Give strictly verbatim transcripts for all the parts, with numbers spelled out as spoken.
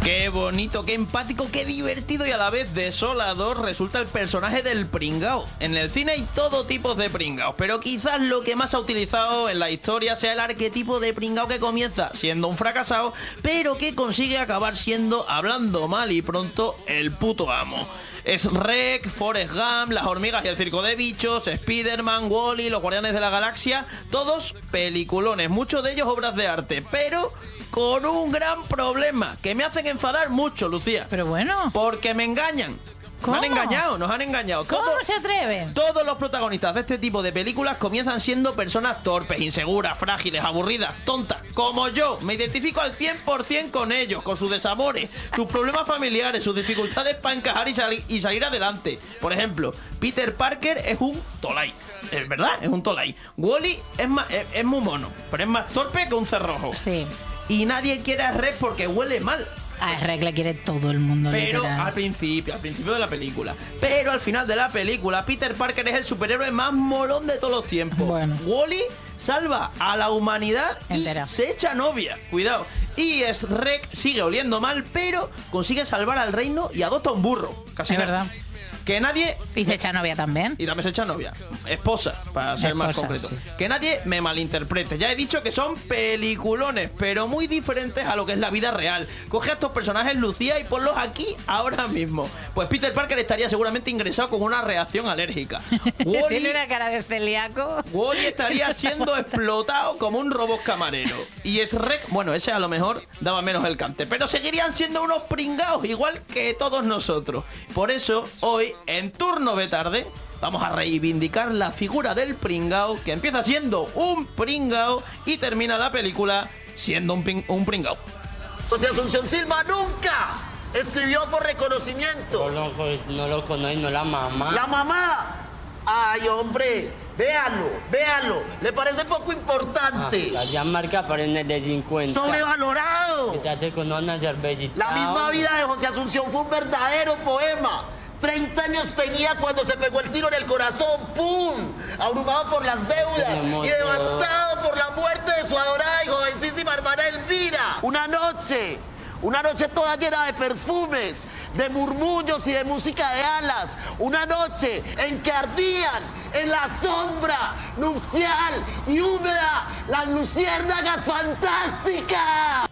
Qué bonito, qué empático, qué divertido y a la vez desolador resulta el personaje del pringao. En el cine hay todo tipo de pringaos, pero quizás lo que más se ha utilizado en la historia sea el arquetipo de pringao que comienza siendo un fracasado, pero que consigue acabar siendo, hablando mal y pronto, el puto amo. Es Shrek, Forrest Gump, Las hormigas y el circo de bichos, Spider-Man, Wall-E, Los Guardianes de la Galaxia, todos peliculones, muchos de ellos obras de arte, pero con un gran problema, que me hacen enfadar mucho, Lucía. Pero bueno. Porque me engañan. ¿Cómo? Nos han engañado, nos han engañado. ¿Cómo Todo, se atreven? Todos los protagonistas de este tipo de películas comienzan siendo personas torpes, inseguras, frágiles, aburridas, tontas, como yo. Me identifico al cien por cien con ellos, con sus desamores, sus problemas familiares, sus dificultades para encajar y, sali y salir adelante. Por ejemplo, Peter Parker es un tolai. Es verdad, es un tolai. Wall-E es, es, es muy mono, pero es más torpe que un cerrojo. Sí. Y nadie quiere a Shrek porque huele mal. A Shrek le quiere todo el mundo. Pero literal. al principio, al principio de la película. Pero al final de la película, Peter Parker es el superhéroe más molón de todos los tiempos. Bueno. Wall-E salva a la humanidad Entera. y se echa novia. Cuidado. Y Shrek sigue oliendo mal, pero consigue salvar al reino y adopta un burro. Casi Es nada. verdad. Que nadie... Y se echa novia también. Y también se echa novia. Esposa, para ser más Esposa, concreto. sí. Que nadie me malinterprete. Ya he dicho que son peliculones, pero muy diferentes a lo que es la vida real. Coge a estos personajes, Lucía, y ponlos aquí ahora mismo. Pues Peter Parker estaría seguramente ingresado con una reacción alérgica. Tiene Wall-E una cara de celíaco. Wall-E estaría siendo explotado como un robot camarero. Y Shrek, bueno, ese a lo mejor daba menos el cante, pero seguirían siendo unos pringaos, igual que todos nosotros. Por eso, hoy, en Turno de Tarde, vamos a reivindicar la figura del pringao, que empieza siendo un pringao y termina la película siendo un, ping, un pringao. José Asunción Silva nunca escribió por reconocimiento. No lo, no lo conozco, no la mamá. La mamá. Ay, hombre, véalo, véalo. ¿Le parece poco importante? Ah, ya marca para el de cincuenta. Sobrevalorado. Quédate con una cervecita. La misma vida de José Asunción fue un verdadero poema. treinta años tenía cuando se pegó el tiro en el corazón, ¡pum! Abrumado por las deudas y devastado por la muerte de su adorada y jovencísima hermana Elvira. Una noche, una noche toda llena de perfumes, de murmullos y de música de alas. Una noche en que ardían en la sombra nupcial y húmeda las luciérnagas fantásticas.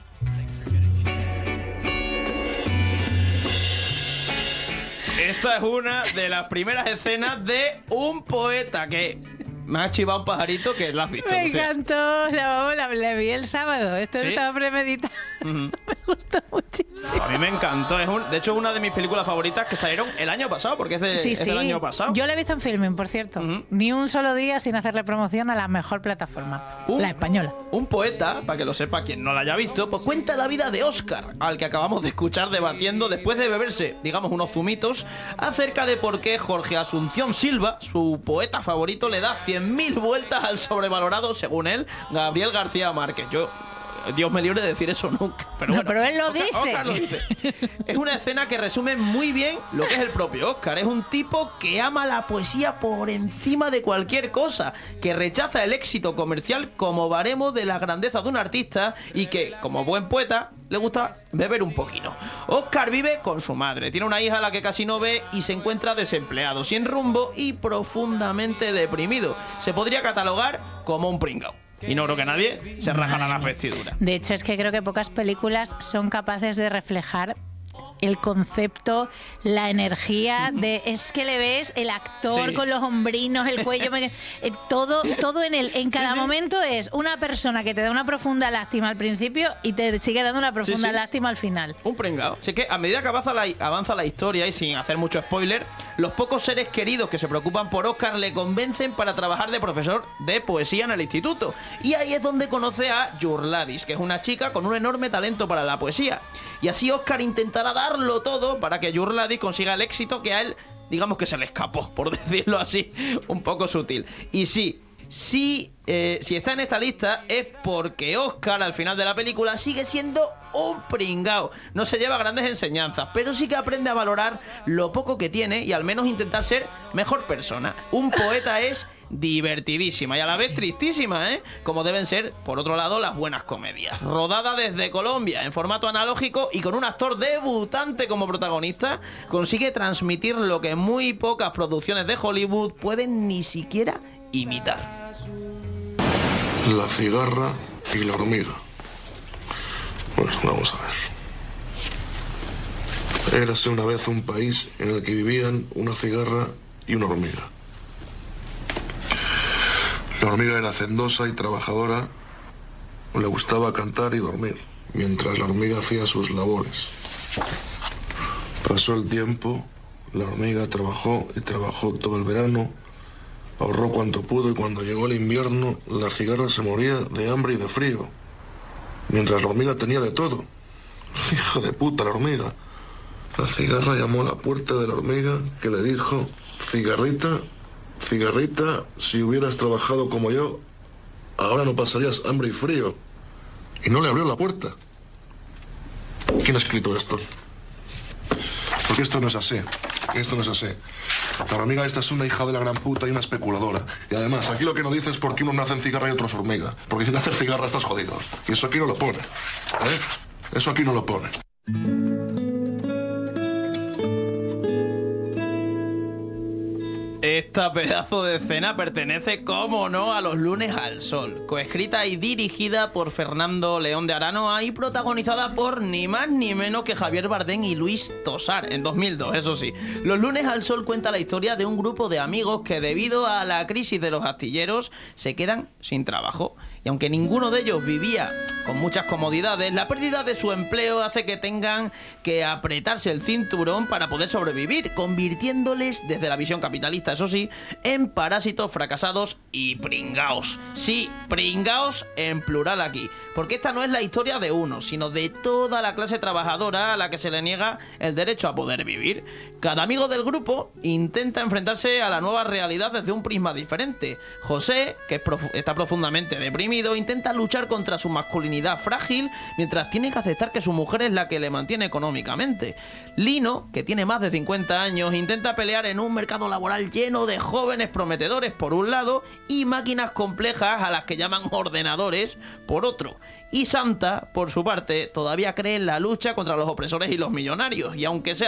Esta es una de las primeras escenas de Un poeta que me ha chivado un pajarito que lo has visto. Me Lucía. encantó. La, la, la vi el sábado. Esto ¿Sí? no estaba premeditado. Uh-huh. Me gustó muchísimo. A mí me encantó. Es un, de hecho, es una de mis películas favoritas que salieron el año pasado, porque es, de, Sí, es sí. del año pasado. Yo la he visto en Filming, por cierto. Ujú. Ni un solo día sin hacerle promoción a la mejor plataforma. Un- La española. Un poeta, para que lo sepa quien no la haya visto, pues cuenta la vida de Oscar, al que acabamos de escuchar debatiendo después de beberse, digamos, unos zumitos, acerca de por qué Jorge Asunción Silva, su poeta favorito, le da cien mil vueltas al sobrevalorado, según él, Gabriel García Márquez. Yo... Dios me libre de decir eso nunca. Pero, No, bueno, pero él lo Oscar- dice. Oscar lo dice. Es una escena que resume muy bien lo que es el propio Oscar. Es un tipo que ama la poesía por encima de cualquier cosa, que rechaza el éxito comercial como baremo de la grandeza de un artista y que, como buen poeta, le gusta beber un poquito. Oscar vive con su madre, tiene una hija a la que casi no ve y se encuentra desempleado, sin rumbo y profundamente deprimido. Se podría catalogar como un pringao. Y no creo que nadie se rajara las vestiduras. De hecho, es que creo que pocas películas son capaces de reflejar el concepto, la energía de es que le ves el actor Sí. con los hombrinos, el cuello, me- eh, todo, todo en el, en cada Sí, sí. momento es una persona que te da una profunda lástima al principio y te sigue dando una profunda sí. lástima al final. Un pringao. Así que a medida que avanza la, avanza la historia y sin hacer mucho spoiler, los pocos seres queridos que se preocupan por Oscar le convencen para trabajar de profesor de poesía en el instituto. Y ahí es donde conoce a Yurladis, que es una chica con un enorme talento para la poesía. Y así Oscar intentará darlo todo para que Yurladis consiga el éxito que a él, digamos que se le escapó, por decirlo así, un poco sutil. Y sí, sí, eh, si está en esta lista es porque Oscar al final de la película sigue siendo un pringao. No se lleva grandes enseñanzas, pero sí que aprende a valorar lo poco que tiene y al menos intentar ser mejor persona. Un poeta es divertidísima y a la vez tristísima, ¿eh? Como deben ser, por otro lado, las buenas comedias. Rodada desde Colombia, en formato analógico y con un actor debutante como protagonista, consigue transmitir lo que muy pocas producciones de Hollywood pueden ni siquiera imitar. La cigarra y la hormiga. Bueno, vamos a ver. Érase una vez un país en el que vivían una cigarra y una hormiga. La hormiga era hacendosa y trabajadora, le gustaba cantar y dormir, mientras la hormiga hacía sus labores. Pasó el tiempo, la hormiga trabajó y trabajó todo el verano, ahorró cuanto pudo y cuando llegó el invierno, la cigarra se moría de hambre y de frío, mientras la hormiga tenía de todo. Hijo de puta, la hormiga. La cigarra llamó a la puerta de la hormiga, que le dijo: cigarrita, cigarrita, si hubieras trabajado como yo, ahora no pasarías hambre y frío. Y no le abrió la puerta. ¿Quién ha escrito esto? Porque esto no es así. Esto no es así. La hormiga esta es una hija de la gran puta y una especuladora. Y además, aquí lo que no dice es por qué unos nacen cigarra y otros hormiga. Porque si naces cigarra estás jodido. Y eso aquí no lo pone. ¿Eh? Eso aquí no lo pone. Esta pedazo de escena pertenece, como no, a Los lunes al sol, coescrita y dirigida por Fernando León de Aranoa y protagonizada por ni más ni menos que Javier Bardem y Luis Tosar, en dos mil dos, eso sí. Los lunes al sol cuenta la historia de un grupo de amigos que debido a la crisis de los astilleros se quedan sin trabajo. Y aunque ninguno de ellos vivía con muchas comodidades, la pérdida de su empleo hace que tengan que apretarse el cinturón para poder sobrevivir, convirtiéndoles, desde la visión capitalista, eso sí, en parásitos fracasados y pringaos. Sí, pringaos en plural aquí, porque esta no es la historia de uno, sino de toda la clase trabajadora a la que se le niega el derecho a poder vivir. Cada amigo del grupo intenta enfrentarse a la nueva realidad desde un prisma diferente. José, que es prof- está profundamente deprimido, intenta luchar contra su masculinidad frágil mientras tiene que aceptar que su mujer es la que le mantiene económicamente. Lino, que tiene más de cincuenta años, intenta pelear en un mercado laboral lleno de jóvenes prometedores por un lado y máquinas complejas a las que llaman ordenadores por otro. Y Santa, por su parte, todavía cree en la lucha contra los opresores y los millonarios, y aunque sea